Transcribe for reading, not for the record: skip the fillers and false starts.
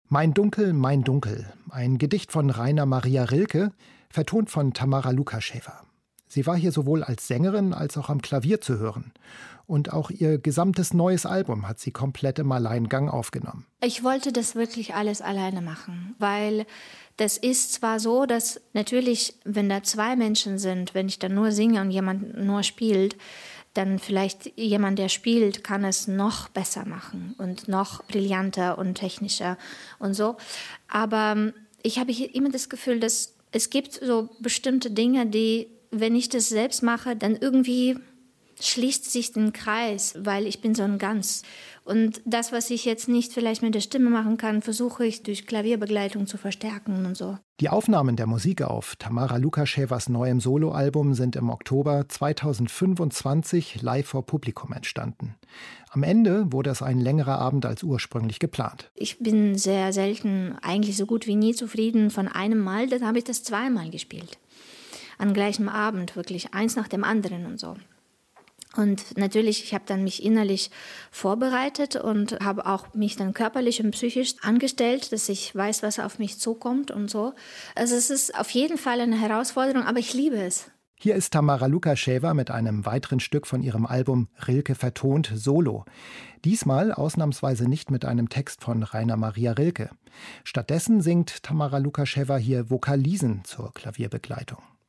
Mein Dunkel, ein Gedicht von Rainer Maria Rilke, vertont von Tamara Lukascheva. Sie war hier sowohl als Sängerin als auch am Klavier zu hören. Und auch ihr gesamtes neues Album hat sie komplett im Alleingang aufgenommen. Ich wollte das wirklich alles alleine machen, weil das ist zwar so, dass natürlich, wenn da zwei Menschen sind, wenn ich dann nur singe und jemand nur spielt, dann vielleicht jemand, der spielt, kann es noch besser machen und noch brillanter und technischer und so. Aber ich habe immer das Gefühl, dass es gibt so bestimmte Dinge, die, wenn ich das selbst mache, dann irgendwie schließt sich den Kreis, weil ich bin so ein Ganz. Und das, was ich jetzt nicht vielleicht mit der Stimme machen kann, versuche ich durch Klavierbegleitung zu verstärken und so. Die Aufnahmen der Musik auf Tamara Lukaschevas neuem Soloalbum sind im Oktober 2025 live vor Publikum entstanden. Am Ende wurde es ein längerer Abend als ursprünglich geplant. Ich bin sehr selten, eigentlich so gut wie nie zufrieden von einem Mal. Dann habe ich das zweimal gespielt. An gleichem Abend, wirklich eins nach dem anderen und so. Und natürlich, ich habe dann mich innerlich vorbereitet und habe auch mich dann körperlich und psychisch angestellt, dass ich weiß, was auf mich zukommt und so. Also es ist auf jeden Fall eine Herausforderung, aber ich liebe es. Hier ist Tamara Lukascheva mit einem weiteren Stück von ihrem Album Rilke vertont Solo. Diesmal ausnahmsweise nicht mit einem Text von Rainer Maria Rilke. Stattdessen singt Tamara Lukascheva hier Vokalisen zur Klavierbegleitung.